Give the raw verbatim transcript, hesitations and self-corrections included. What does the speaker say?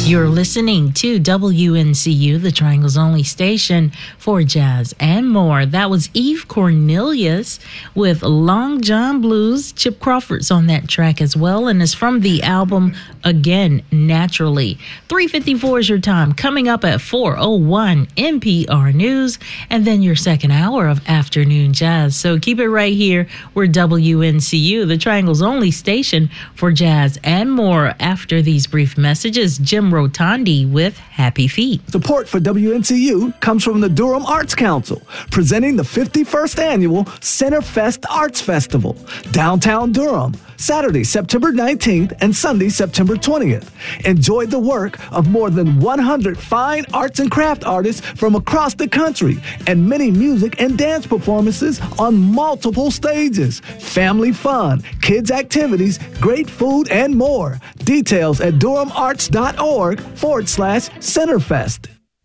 You're listening to W N C U, the Triangle's only station for jazz and more. That was Eve Cornelius with Long John Blues. Chip Crawford's on that track as well, and it's from the album Again, Naturally. three fifty-four is your time. Coming up at four oh one, N P R News, and then your second hour of afternoon jazz. So keep it right here. We're W N C U, the Triangle's only station for jazz and more. After these brief messages, Jim Rotondi with Happy Feet. Support for W N C U comes from the Durham Arts Council, presenting the fifty-first Annual Centerfest Arts Festival, downtown Durham, Saturday, September nineteenth and Sunday, September twentieth. Enjoy the work of more than one hundred fine arts and craft artists from across the country and many music and dance performances on multiple stages. Family fun, kids activities, great food, and more. Details at durhamarts.org forward slash Centerfest.